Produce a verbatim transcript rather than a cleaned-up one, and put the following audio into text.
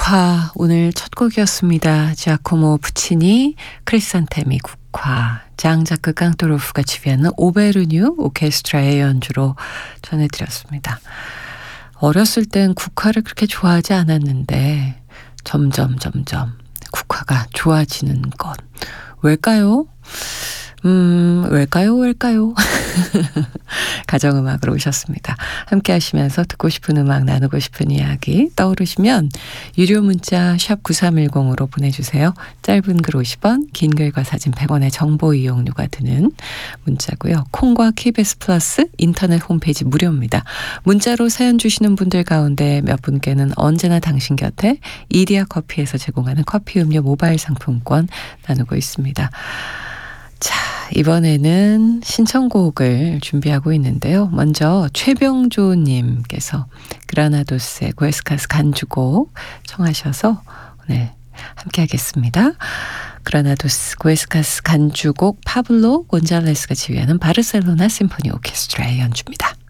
국화 오늘 첫 곡이었습니다. 지아코모 부치니 크리산테미 국화, 장자크 깡토로프가 지휘하는 오베르뉴 오케스트라의 연주로 전해드렸습니다. 어렸을 땐 국화를 그렇게 좋아하지 않았는데 점점 점점 국화가 좋아지는 것 왜일까요? 음, 왜일까요? 왜일까요? 가정음악으로 오셨습니다. 함께 하시면서 듣고 싶은 음악, 나누고 싶은 이야기 떠오르시면 유료 문자 샵 구삼일공으로 보내주세요. 짧은 글 오십 원, 긴 글과 사진 백 원의 정보 이용료가 드는 문자고요. 콩과 케이비에스 플러스 인터넷 홈페이지 무료입니다. 문자로 사연 주시는 분들 가운데 몇 분께는 언제나 당신 곁에 이디야 커피에서 제공하는 커피 음료 모바일 상품권 나누고 있습니다. 자, 이번에는 신청곡을 준비하고 있는데요. 먼저 최병조님께서 그라나도스의 구에스카스 간주곡 청하셔서 오늘 함께 하겠습니다. 그라나도스 구에스카스 간주곡 파블로 곤잘레스가 지휘하는 바르셀로나 심포니 오케스트라의 연주입니다.